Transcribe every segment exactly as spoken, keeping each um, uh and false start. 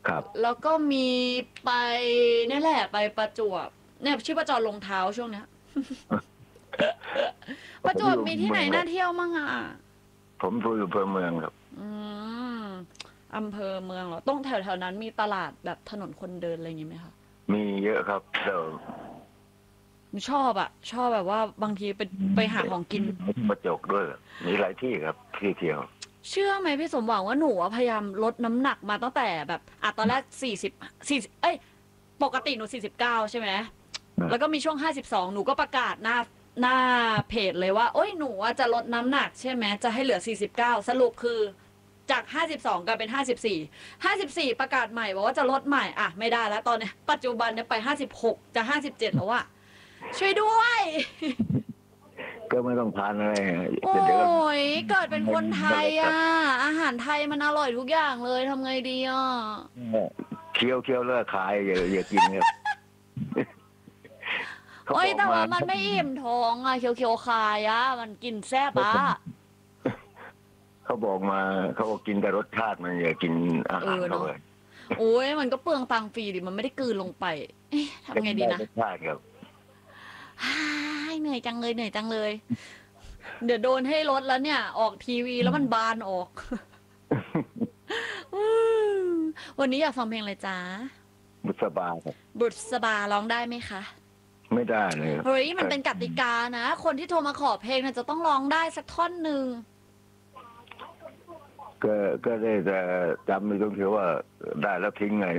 ครับแล้วก็มีไปนี่แหละไปประจวบเนี่ยชื่อประจวบรองเท้าช่วงเนี้ยประจวบผมอยู่มีที่ไหนเมืองครับน่าเที่ยวมั่งอ่ะผมอยู่อำเภอเมืองครับอืมอำเภอเมืองเหรอต้องแถวแถวนั้นมีตลาดแบบถนนคนเดินอะไรอย่างงี้ไหมคะมีเยอะครับเดี๋ยวหนูชอบอะชอบแบบว่าบางทีไปไปหาของกินมาจกด้วยมีหลายที่ครับที่เที่ยวเชื่อไหมพี่สมหวังว่าหนูอะพยายามลดน้ำหนักมาตั้งแต่แบบอ่ะตอนแรกสี่สิบสี่เอ้ยปกติหนูสี่สิบเก้าใช่ไหมนะแล้วก็มีช่วงห้าสิบสองหนูก็ประกาศหน้าหน้าเพจเลยว่าโอ้ยหนูอะจะลดน้ำหนักใช่ไหมจะให้เหลือสี่สิบเก้าสรุปคือจากห้าสิบสองกลายเป็นห้าสิบสี่ห้าสิบสี่ประกาศใหม่บอกว่าจะลดใหม่อ่ะไม่ได้แล้วตอนเนี้ยปัจจุบันเนี่ยไปห้าสิบหกจะห้าสิบเจ็ดแล้วอะช่วยด้วยก็ไม่ต้องทานอะไรโอ้เดี๋ยวยเกิดเป็นคนไทยก็อ่ะอาหารไทยมันอร่อยทุกอย่างเลยทำไงดีอ่ะเคี้ยวเคี้ยวเลิกขายอย่าอย่ากินครับเขาโอ้ยแต่บอกมาว่ามันไม่อิ่มท้องอ่ะเคียวๆคายอ่ะมันกินแซ่บอ่ะเขาบอกมาเขาบอกกินแต่รสชาติมันอย่ากินอาเออหารเขาเนาะเลยโอ้ยมันก็เปลืองตังค์ฟรีดิมันไม่ได้กลืนลงไปเอ๊ะทำไงดีนะรสชาติครับฮ่ายเหนื่อยจังเลยเหนื่อยจังเลยเดี๋ยวโดนให้ลดแล้วเนี่ยออกทีวีแล้วมันบานออกอืมวันนี้อยากฟังเพลงอะไรจ๊ะบุษบาครับบุษบาร้องได้ไหมคะไม่ได้เลยครับเฮ้ยมันเป็นกติกานะคนที่โทรมาขอเพลงน่ะจะต้องร้องได้สักท่อนหนึ่งก็ก็ได้แต่จำไม่ต้องเชื่อว่าได้แล้วทิ้งไง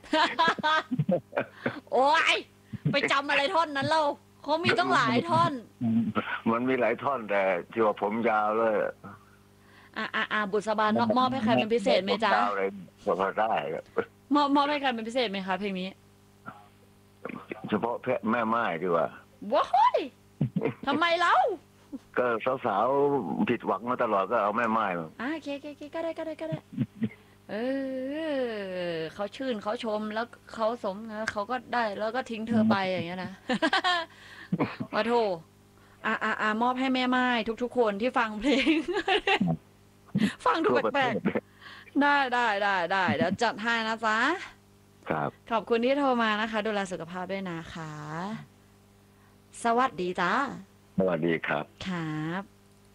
โอ้ยไปจำอะไรท่อนนั้นเราเขามีต้องหลายท่อนมันมีหลายท่อนแต่ที่ว่าผมยาวเลยอ่าอ่าอ่าบุษบานมอบให้ใครเป็นพิเศษไหมจ๊ะผมยาวเลยพอได้ครับมอบมอบให้ใครเป็นพิเศษไหมคะเพลงนี้เฉพาะแพะแม่ไม้ดีกว่าว้ายทำไมเล่าก็สาวๆผิดหวังมาตลอดก็เอาแม่ไม้มาอ่าโอเคโอเคโอเคก็ได้ก็ได้ก็ได้เออเขาชื่นเขาชมแล้วเขาสมนะเขาก็ได้แล้วก็ทิ้งเธอไปอย่างเงี้ยนะ ว่าโทอ่าอ่าอ่ามอบให้แม่ไม้ทุกๆคนที่ฟังเพลง ฟังดูทั่วประแปลกเทศๆได้ได้ได้ได้เดี๋ยวจัดให้นะจ๊ะครับขอบคุณที่โทรมานะคะดูแลสุขภาพด้วยนะคะสวัสดีจ้าสวัสดีครับครับ